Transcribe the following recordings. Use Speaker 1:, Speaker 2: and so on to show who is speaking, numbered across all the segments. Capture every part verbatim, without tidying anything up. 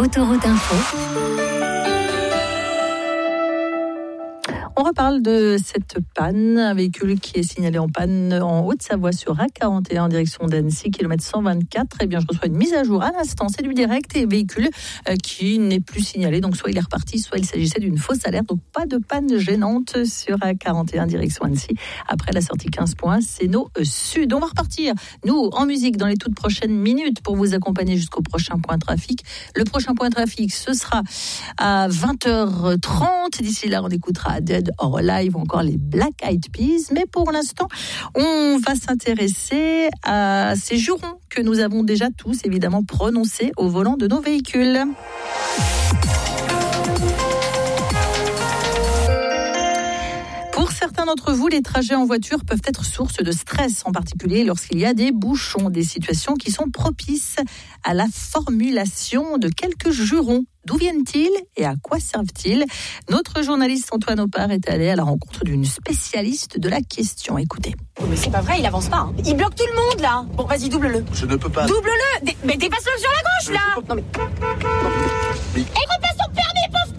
Speaker 1: Autoroute Info. On reparle de cette panne, un véhicule qui est signalé en panne en Haute-Savoie sur A quarante et un en direction d'Annecy, kilomètre cent vingt-quatre. Eh bien, je reçois une mise à jour à l'instant, c'est du direct et véhicule euh, qui n'est plus signalé. Donc, soit il est reparti, soit il s'agissait d'une fausse alerte. Donc, pas de panne gênante sur A quarante et un direction Annecy. Après la sortie quinze points, c'est nos euh, sud. On va repartir, nous, en musique dans les toutes prochaines minutes pour vous accompagner jusqu'au prochain point trafic. Le prochain point trafic, ce sera à vingt heures trente. D'ici là, on écoutera Dead or Alive ou encore les Black Eyed Peas. Mais pour l'instant, on va s'intéresser à ces jurons que nous avons déjà tous évidemment prononcés au volant de nos véhicules. Pour certains d'entre vous, les trajets en voiture peuvent être source de stress, en particulier lorsqu'il y a des bouchons, des situations qui sont propices à la formulation de quelques jurons. D'où viennent-ils et à quoi servent-ils ? Notre journaliste Antoine Opar est allé à la rencontre d'une spécialiste de la question. Écoutez.
Speaker 2: Oh mais c'est pas vrai, il avance pas. Hein. Il bloque tout le monde là. Bon, vas-y, double-le.
Speaker 3: Je ne peux pas.
Speaker 2: Double-le. Dé- mais dépasse-le sur la gauche là. Non mais. mais... Et repasse ton permis, pauvre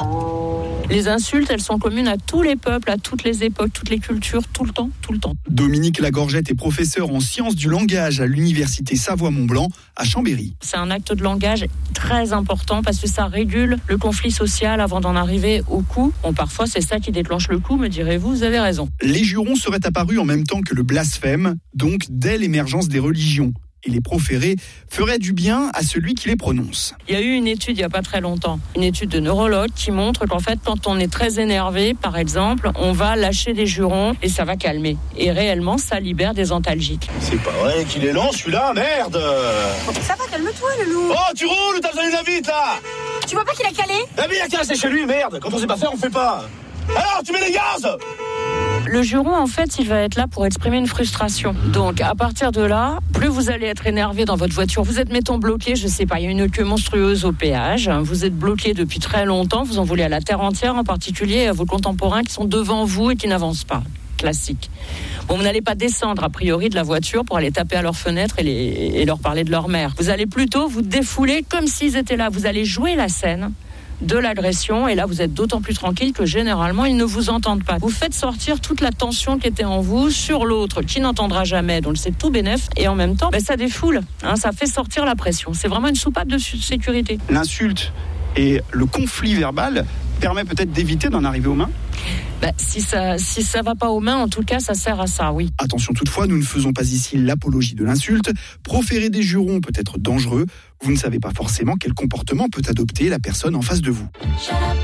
Speaker 2: type.
Speaker 4: Les insultes, elles sont communes à tous les peuples, à toutes les époques, toutes les cultures, tout le temps, tout le temps.
Speaker 5: Dominique Lagorgette est professeur en sciences du langage à l'université Savoie-Mont-Blanc à Chambéry.
Speaker 4: C'est un acte de langage très important parce que ça régule le conflit social avant d'en arriver au coup. Bon, parfois, c'est ça qui déclenche le coup, me direz-vous, vous avez raison.
Speaker 5: Les jurons seraient apparus en même temps que le blasphème, donc dès l'émergence des religions. Et les proférer feraient du bien à celui qui les prononce.
Speaker 4: Il y a eu une étude il n'y a pas très longtemps, une étude de neurologue qui montre qu'en fait, quand on est très énervé, par exemple, on va lâcher des jurons et ça va calmer. Et réellement, ça libère des antalgiques.
Speaker 3: C'est pas vrai qu'il est lent celui-là, merde.
Speaker 2: Ça va, calme-toi, le loup.
Speaker 3: Oh, tu roules ou t'as besoin d'une invite là?
Speaker 2: Tu vois pas qu'il a calé?
Speaker 3: Ah mais il a qu'à rester chez lui, merde. Quand on sait pas faire, on fait pas. Alors, tu mets les gaz.
Speaker 4: Le juron, en fait, il va être là pour exprimer une frustration. Donc, à partir de là, plus vous allez être énervé dans votre voiture, vous êtes, mettons, bloqué, je sais pas, il y a une queue monstrueuse au péage, vous êtes bloqué depuis très longtemps, vous en voulez à la terre entière, en particulier à vos contemporains qui sont devant vous et qui n'avancent pas. Classique. Bon, vous n'allez pas descendre, a priori, de la voiture pour aller taper à leurs fenêtres et, les, et leur parler de leur mère. Vous allez plutôt vous défouler comme s'ils étaient là. Vous allez jouer la scène de l'agression, et là vous êtes d'autant plus tranquille que généralement ils ne vous entendent pas. Vous faites sortir toute la tension qui était en vous sur l'autre qui n'entendra jamais, donc c'est tout bénef, et en même temps ben, ça défoule, hein, ça fait sortir la pression. C'est vraiment une soupape de sécurité.
Speaker 5: L'insulte et le conflit verbal permet peut-être d'éviter d'en arriver aux mains.
Speaker 4: Ben, si ça si ça va pas aux mains, en tout cas ça sert à ça, oui.
Speaker 5: Attention toutefois, nous ne faisons pas ici l'apologie de l'insulte. Proférer des jurons peut être dangereux. Vous ne savez pas forcément quel comportement peut adopter la personne en face de vous.